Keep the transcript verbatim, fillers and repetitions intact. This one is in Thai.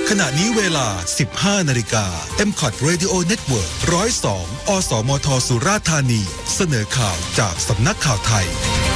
ขณะนี้เวลา สิบห้านาฬิกา เอ็ม ซี โอ ที Radio Network หนึ่งศูนย์สอง อสมทสุราษฎร์ธานีเสนอข่าวจากสำนักข่าวไทย